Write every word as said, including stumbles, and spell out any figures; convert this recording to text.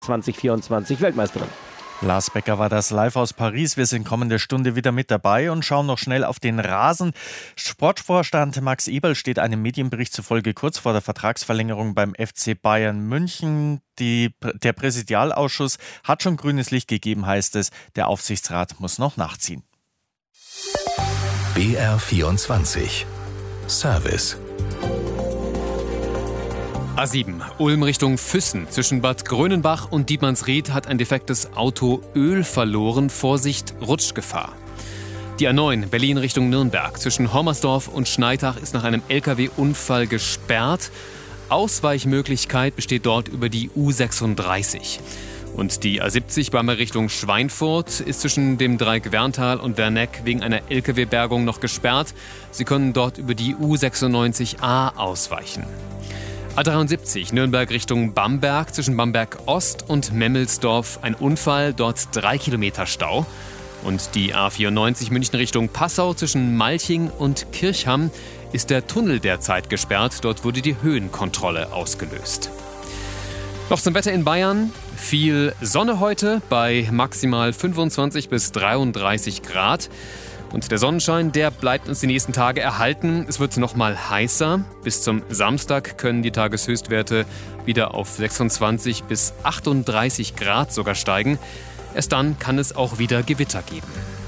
zwanzig vierundzwanzig Weltmeisterin. Lars Becker war das live aus Paris. Wir sind kommende Stunde wieder mit dabei und schauen noch schnell auf den Rasen. Sportvorstand Max Eberl steht einem Medienbericht zufolge kurz vor der Vertragsverlängerung beim F C Bayern München. Die, der Präsidialausschuss hat schon grünes Licht gegeben, heißt es. Der Aufsichtsrat muss noch nachziehen. B R vierundzwanzig Service. A sieben, Ulm Richtung Füssen. Zwischen Bad Grönenbach und Dietmannsried hat ein defektes Auto Öl verloren. Vorsicht, Rutschgefahr. Die A neun, Berlin Richtung Nürnberg. Zwischen Hommersdorf und Schneitach ist nach einem L K W-Unfall gesperrt. Ausweichmöglichkeit besteht dort über die U sechsunddreißig. Und die A siebzig, Bamberg Richtung Schweinfurt, ist zwischen dem Dreieck Werntal und Werneck wegen einer L K W-Bergung noch gesperrt. Sie können dort über die U sechsundneunzig A ausweichen. A dreiundsiebzig, Nürnberg Richtung Bamberg, zwischen Bamberg Ost und Memmelsdorf ein Unfall, dort drei Kilometer Stau. Und die A vierundneunzig, München Richtung Passau, zwischen Malching und Kirchham ist der Tunnel derzeit gesperrt. Dort wurde die Höhenkontrolle ausgelöst. Noch zum Wetter in Bayern. Viel Sonne heute bei maximal fünfundzwanzig bis dreiunddreißig Grad. Und der Sonnenschein, der bleibt uns die nächsten Tage erhalten. Es wird noch mal heißer. Bis zum Samstag können die Tageshöchstwerte wieder auf sechsundzwanzig bis achtunddreißig Grad sogar steigen. Erst dann kann es auch wieder Gewitter geben.